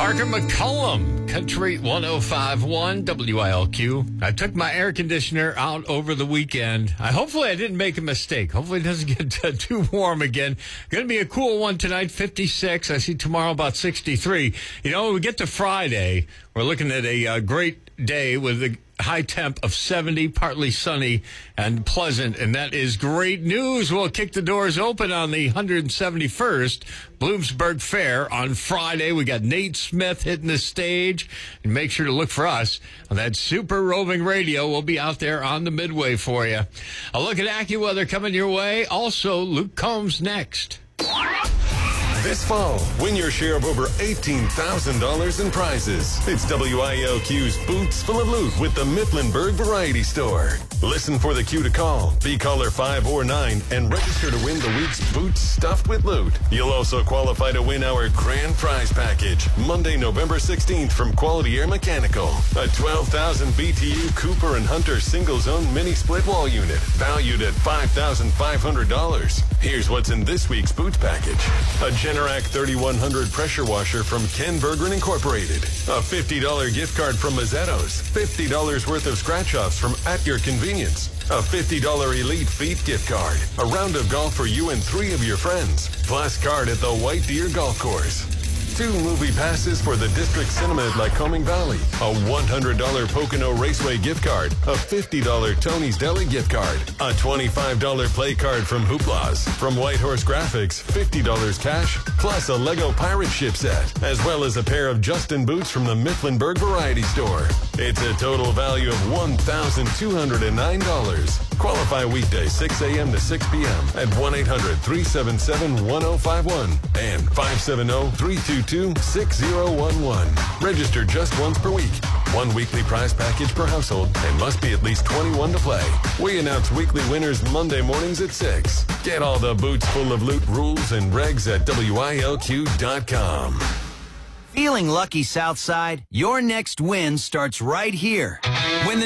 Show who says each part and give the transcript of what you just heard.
Speaker 1: Parker McCollum, Country 105.1 WILQ. I took my air conditioner out over the weekend. Hopefully I didn't make a mistake. Hopefully it doesn't get too warm again. Going to be a cool one tonight, 56. I see tomorrow about 63. You know, when we get to Friday, we're looking at a great day with a high temp of 70, partly sunny and pleasant, and that is great news. We'll kick the doors open on the 171st Bloomsburg Fair on Friday. We got Nate Smith hitting the stage, and make sure to look for us on that Super Roving Radio. We'll be out there on the Midway for you. A look at AccuWeather coming your way. Also, Luke Combs next.
Speaker 2: This fall, win your share of over $18,000 in prizes. It's WILQ's Boots Full of Loot with the Mifflinburg Variety Store. Listen for the cue to call. Be caller 5 or 9 and register to win the week's Boots Stuffed with Loot. You'll also qualify to win our grand prize package Monday, November 16th from Quality Air Mechanical. A 12,000 BTU Cooper and Hunter single-zone mini split wall unit valued at $5,500. Here's what's in this week's Boots package. A Generac 3100 pressure washer from Ken Bergeron Incorporated. A $50 gift card from Mazzetto's. $50 worth of scratch-offs from At Your Convenience. A $50 Elite Feet gift card. A round of golf for you and 3 of your friends. Plus card at the White Deer Golf Course. 2 movie passes for the District Cinema at Lycoming Valley. A $100 Pocono Raceway gift card. A $50 Tony's Deli gift card. A $25 play card from Hooplas. From Whitehorse Graphics, $50 cash, plus a Lego pirate ship set, as well as a pair of Justin boots from the Mifflinburg Variety Store. It's a total value of $1,209. Qualify weekdays 6 a.m. to 6 p.m. at 1-800-377-1051 and 570-322-6011. Register just once per week. 1 weekly prize package per household and must be at least 21 to play. We announce weekly winners Monday mornings at 6. Get all the Boots Full of Loot rules and regs at WILQ.com.
Speaker 3: Feeling lucky, Southside? Your next win starts right here. When the